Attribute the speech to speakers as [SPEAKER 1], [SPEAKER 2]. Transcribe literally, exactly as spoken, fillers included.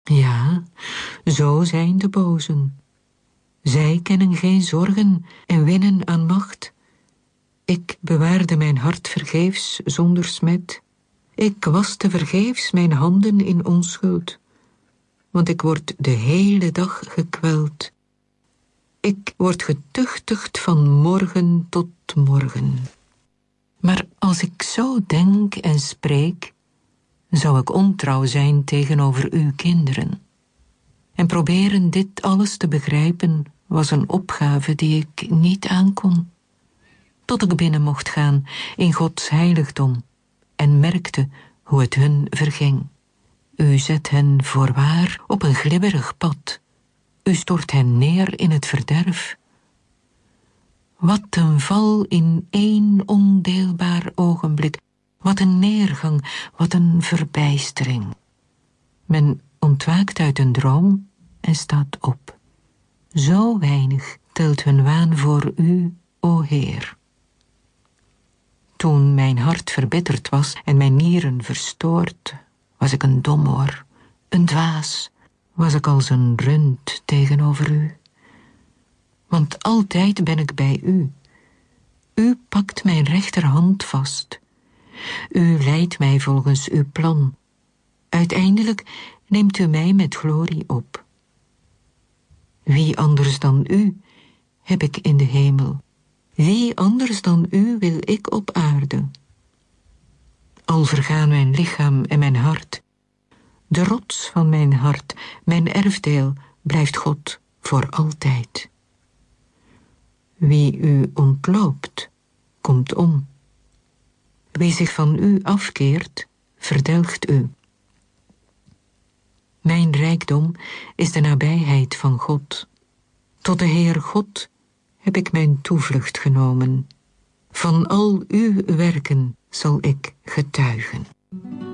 [SPEAKER 1] Ja, zo zijn de bozen. Zij kennen geen zorgen en winnen aan macht. Ik bewaarde mijn hart vergeefs zonder smet. Ik waste vergeefs mijn handen in onschuld, want ik word de hele dag gekweld. Ik word getuchtigd van morgen tot morgen. Maar als ik zo denk en spreek, zou ik ontrouw zijn tegenover uw kinderen. En proberen dit alles te begrijpen was een opgave die ik niet aankon. Tot ik binnen mocht gaan in Gods heiligdom en merkte hoe het hun verging. U zet hen voorwaar op een glibberig pad. U stort hen neer in het verderf. Wat een val in één ondeelbaar ogenblik. Wat een neergang, wat een verbijstering. Men ontwaakt uit een droom en staat op. Zo weinig telt hun waan voor u, o Heer. Toen mijn hart verbitterd was en mijn nieren verstoord, was ik een domoor, een dwaas, was ik als een rund tegenover u. Want altijd ben ik bij u. U pakt mijn rechterhand vast. U leidt mij volgens uw plan. Uiteindelijk neemt u mij met glorie op. Wie anders dan u heb ik in de hemel? Wie anders dan u wil ik op aarde? Al vergaan mijn lichaam en mijn hart, de rots van mijn hart, mijn erfdeel, blijft God voor altijd. Wie u ontloopt, komt om. Wie zich van u afkeert, verdelgt u. Mijn rijkdom is de nabijheid van God. Tot de Heer God heb ik mijn toevlucht genomen. Van al uw werken zal ik getuigen.